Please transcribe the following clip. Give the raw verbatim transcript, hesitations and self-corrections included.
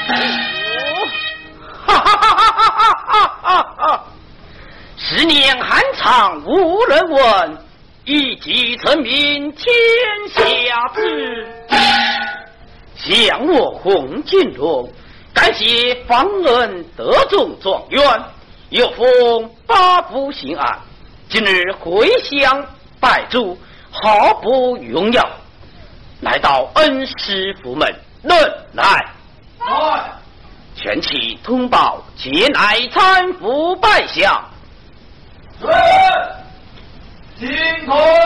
哈哈哈哈哈哈哈！十年寒窗无人问，一骑成名天下知。想我洪金龙，感谢方恩得中状元，又封八府刑案。今日回乡拜祝，毫不荣耀。来到恩师府门，论来。 来。 全体通报，前来参府拜相。 是。金童。